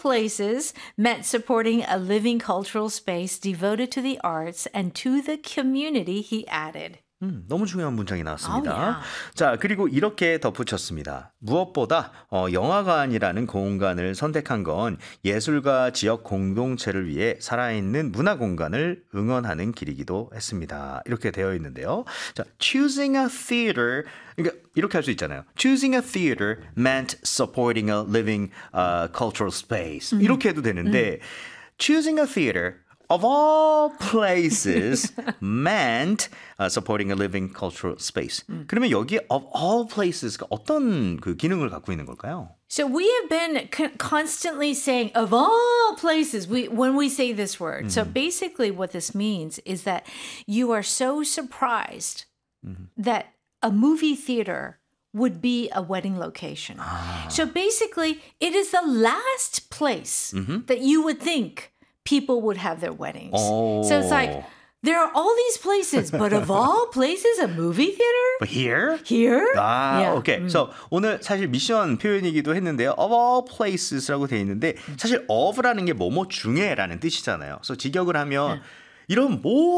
places meant supporting a living cultural space devoted to the arts and to the community, he added. 너무 중요한 문장이 나왔습니다. Oh, yeah. 자, 그리고 이렇게 덧붙였습니다. 무엇보다 영화관이라는 공간을 선택한 건 예술가 지역 공동체를 위해 살아있는 문화 공간을 응원하는 길이기도 했습니다. 이렇게 되어 있는데요. 자, choosing a theater 그러니까 이렇게 할 수 있잖아요. Choosing a theater meant supporting a living cultural space. 이렇게 해도 되는데 choosing a theater of all places meant supporting a living cultural space. 그러면 여기 of all places가 어떤 그 기능을 갖고 있는 걸까요? So we have been constantly saying of all places when we say this word. So basically what this means is that you are so surprised that a movie theater would be a wedding location. So basically it is the last place that you would think people would have their weddings. Oh. So it's like, there are all these places, but of all places, a movie theater? But here? Here? 아, 오케이. So, 오늘 사실 미션 표현이기도 했는데요. Of all places라고 되어 있는데 사실 of라는 게 뭐뭐 중에라는 뜻이잖아요. 그래서 직역을 하면 이런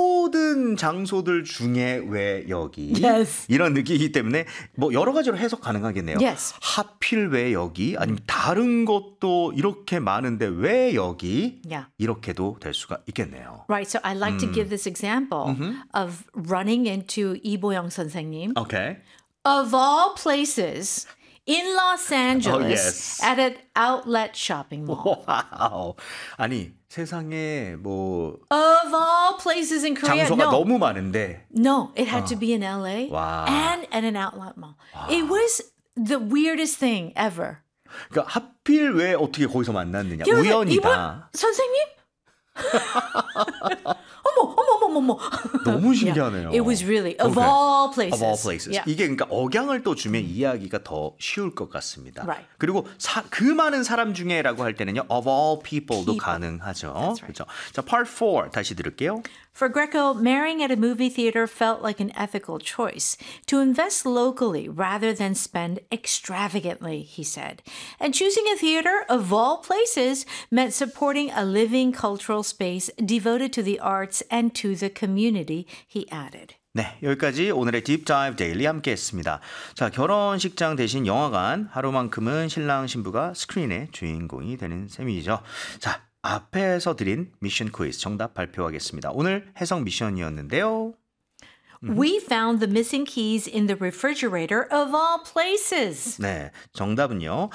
모든 장소들 중에 왜 여기 Yes. 이런 느낌이기 때문에 뭐 여러 가지로 해석 가능하겠네요. Yes. 하필 왜 여기 아니면 다른 것도 이렇게 많은데 왜 여기 Yeah. 이렇게도 될 수가 있겠네요. Right, so I'd like to give this example of running into 이보영 선생님. Okay. Of all places, in Los Angeles, yes. at an outlet shopping mall. 와우. 아니 세상에 뭐 Of all places in Korea, 장소가 no. 너무 많은데 No, it had to be in LA Wow. and at an outlet mall. It was the weirdest thing ever. 그러니까 하필 왜 어떻게 거기서 만났느냐 이거 우연이다. 선생님? 어머. 너무 신기하네요. It was really of Okay. all places. Of all places. Yeah. 이게 그러니까 억양을 또 주면 이해하기가 더 쉬울 것 같습니다. Right. 그리고 그 많은 사람 중에라고 할 때는요, of all people도 People. 가능하죠. That's right. 그렇죠. 자, part 4 다시 들을게요. For Greco, marrying at a movie theater felt like an ethical choice to invest locally rather than spend extravagantly, he said. And choosing a theater of all places meant supporting a living cultural space devoted to the arts and to the community, he added. 네, 여기까지 오늘의 딥다이브 데일리 함께 했습니다. 자, 결혼식장 대신 영화관, 하루만큼은 신랑 신부가 스크린의 주인공이 되는 셈이죠. 자, 앞에서 드린 미션 퀴즈 정답 발표하겠습니다. 오늘 해석 미션이었는데요. We found the missing keys in the refrigerator of all places. 네, 정답은요.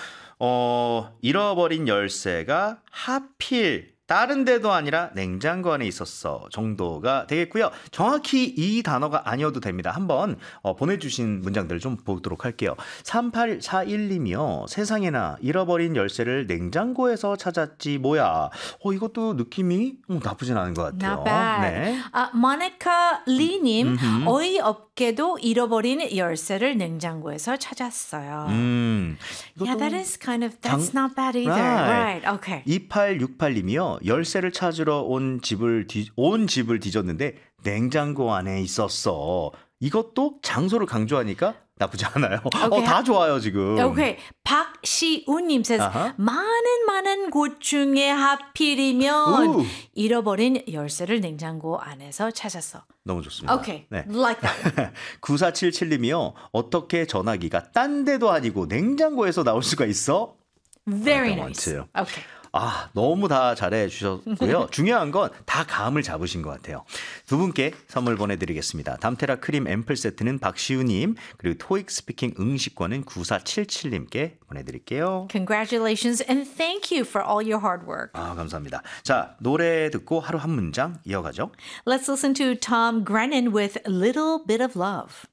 잃어버린 열쇠가 하필 다른 데도 아니라 냉장고 안에 있었어 정도가 되겠고요. 정확히 이 단어가 아니어도 됩니다. 한번 보내주신 문장들을 좀 보도록 할게요. 3841님이요. 세상에나 잃어버린 열쇠를 냉장고에서 찾았지 뭐야. 이것도 느낌이 나쁘진 않은 것 같아요. Not bad. 네. 모니카 리님, 어이없게도 잃어버린 열쇠를 냉장고에서 찾았어요. Yeah, that is kind of, that's not bad either. Right, okay. 2868님이요. 열쇠를 찾으러 온 집을 뒤졌는데 냉장고 안에 있었어. 이것도 장소를 강조하니까 나쁘지 않아요. Okay. 다 좋아요 지금. Okay. 박시우님 says, 많은 곳 중에 하필이면 우. 잃어버린 열쇠를 냉장고 안에서 찾았어. 너무 좋습니다. Okay, 네. like that. 9477님이요. 어떻게 전화기가 딴 데도 아니고 냉장고에서 나올 수가 있어? Very I don't want nice. to. Okay. 너무 다 잘해 주셨고요. 중요한 건 다 감을 잡으신 것 같아요. 두 분께 선물 보내드리겠습니다. 담테라 크림 앰플 세트는 박시우님, 그리고 토익 스피킹 응시권은 9477님께 보내드릴게요. Congratulations and thank you for all your hard work. 감사합니다. 자, 노래 듣고 하루 한 문장 이어가죠. Let's listen to Tom Grennan with Little Bit of Love.